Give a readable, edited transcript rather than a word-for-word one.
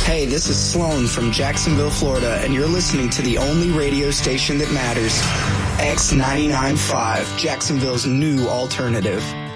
Hey, this is Sloan from Jacksonville, Florida, and you're listening to the only radio station that matters. X99.5, Jacksonville's new alternative.